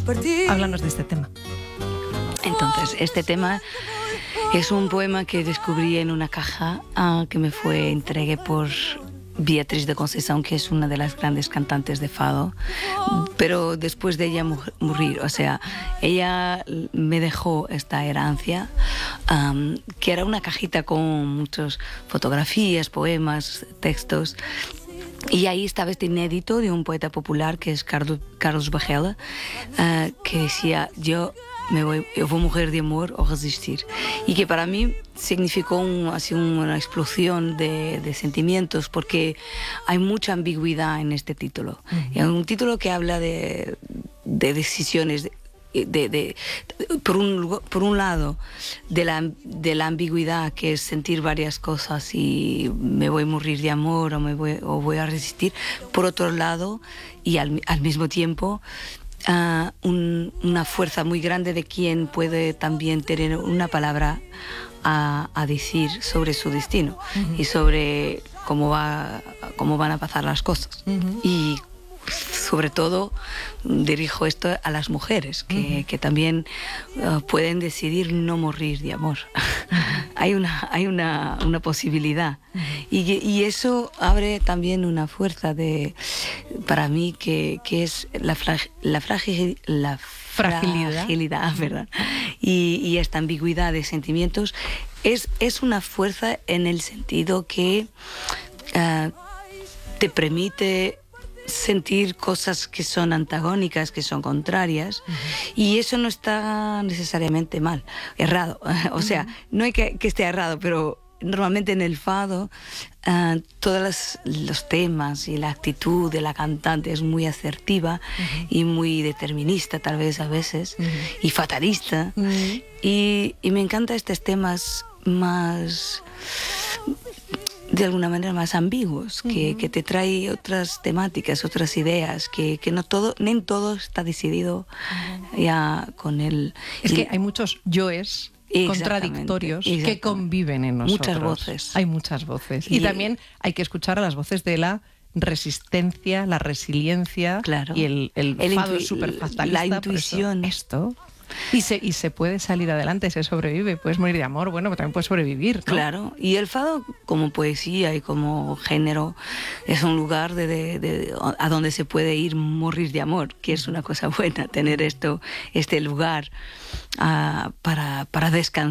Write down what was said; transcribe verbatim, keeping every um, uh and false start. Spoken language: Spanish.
Háblanos de este tema. Entonces, este tema es un poema que descubrí en una caja uh, que me fue entregue por Beatriz de Conceição, que es una de las grandes cantantes de fado, pero después de ella morir, o sea, ella me dejó esta herencia, um, que era una cajita con muchas fotografías, poemas, textos. Y ahí estaba este inédito de un poeta popular que es Carlos, Carlos Bajela, uh, que decía, yo me voy, yo voy a morir de amor o resistir. Y que para mí significó un, así una explosión de, de sentimientos, porque hay mucha ambigüedad en este título. Uh-huh. Es un título que habla de, de decisiones, de, de, de, por, un, por un lado, de la, de la ambigüedad, que es sentir varias cosas y me voy a morir de amor o, me voy, o voy a resistir. Por otro lado, y al, al mismo tiempo, Uh, un, una fuerza muy grande de quien puede también tener una palabra a, a decir sobre su destino, uh-huh, y sobre cómo, va, cómo van a pasar las cosas. Uh-huh. Y sobre todo dirijo esto a las mujeres, que, uh-huh, que también uh, pueden decidir no morir de amor. Uh-huh. hay una, hay una, una posibilidad. Uh-huh. Y, y eso abre también una fuerza de, para mí, que, que es la, frag, la, fragil, la fragilidad, fragilidad, ¿verdad? Y, y esta ambigüedad de sentimientos es, es una fuerza en el sentido que uh, te permite sentir cosas que son antagónicas, que son contrarias, uh-huh, y eso no está necesariamente mal, errado. O sea, uh-huh, no hay que, que esté errado, pero normalmente en el fado uh, todos los, los temas y la actitud de la cantante es muy asertiva, uh-huh, y muy determinista tal vez a veces, uh-huh, y fatalista, uh-huh, y, y me encantan estos temas más, de alguna manera más ambiguos, que, uh-huh, que te trae otras temáticas, otras ideas, que, que no todo, ni en todo está decidido, uh-huh, ya con el... Es y, que hay muchos yoes contradictorios que conviven en nosotros. Muchas voces. Hay muchas voces. Y, y también hay que escuchar a las voces de la resistencia, la resiliencia, claro, y el, el, el fado súper fatalista. La intuición. Esto... Y se, y se puede salir adelante, se sobrevive, puedes morir de amor, bueno, pero también puedes sobrevivir, ¿no? Claro, y el fado como poesía y como género es un lugar de, de, de, a donde se puede ir morir de amor, que es una cosa buena, tener esto, este lugar uh, para, para descansar.